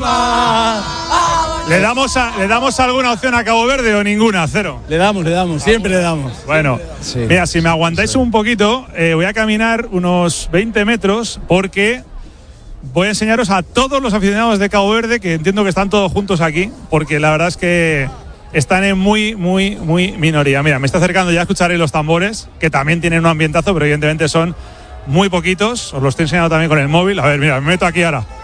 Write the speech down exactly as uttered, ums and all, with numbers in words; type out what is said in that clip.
mar. ¿Le damos, a, ¿Le damos alguna opción a Cabo Verde o ninguna? Cero. Le damos, le damos, siempre le damos. Bueno, sí. Mira, si me aguantáis sí. un poquito, eh, voy a caminar unos veinte metros porque voy a enseñaros a todos los aficionados de Cabo Verde, que entiendo que están todos juntos aquí, porque la verdad es que están en muy, muy, muy minoría. Mira, me está acercando, ya escucharéis los tambores, que también tienen un ambientazo, pero evidentemente son muy poquitos. Os lo estoy enseñando también con el móvil. A ver, mira, me meto aquí ahora.